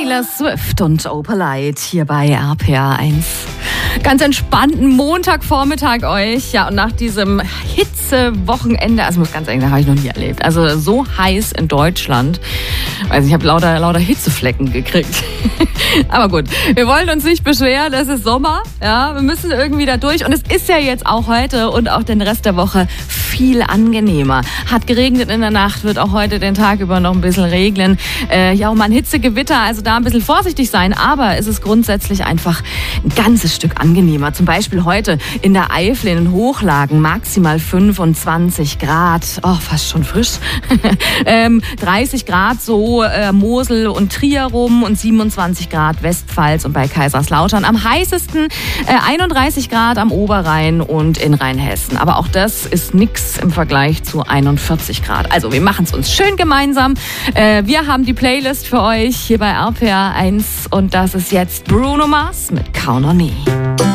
Taylor Swift und Opalite hier bei RPA 1. Ganz entspannten Montagvormittag euch. Ja, und nach diesem Hitzewochenende, also ich muss ganz ehrlich sagen, habe ich noch nie erlebt. Also so heiß in Deutschland. Also ich habe lauter Hitzeflecken gekriegt. Aber gut, wir wollen uns nicht beschweren, es ist Sommer. Ja, wir müssen irgendwie da durch. Und es ist ja jetzt auch heute und auch den Rest der Woche viel angenehmer. Hat geregnet in der Nacht, wird auch heute den Tag über noch ein bisschen regnen. Ja, auch mal ein Hitzegewitter, also da ein bisschen vorsichtig sein. Aber es ist grundsätzlich einfach ein ganzes Stück angenehmer. Zum Beispiel heute in der Eifel in den Hochlagen maximal 25 Grad. Oh, fast schon frisch. 30 Grad so Mosel und Trier rum und 27 Grad Westpfalz und bei Kaiserslautern. Am heißesten 31 Grad am Oberrhein und in Rheinhessen. Aber auch das ist nix im Vergleich zu 41 Grad. Also wir machen es uns schön gemeinsam. Wir haben die Playlist für euch hier bei RPA 1 und das ist jetzt Bruno Mars mit Count on Me.